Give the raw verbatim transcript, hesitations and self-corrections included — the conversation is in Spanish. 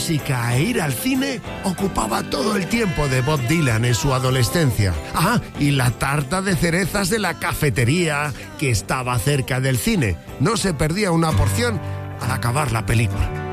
música e ir al cine ocupaba todo el tiempo de Bob Dylan en su adolescencia. Ah, y la tarta de cerezas de la cafetería que estaba cerca del cine. No se perdía una porción al acabar la película.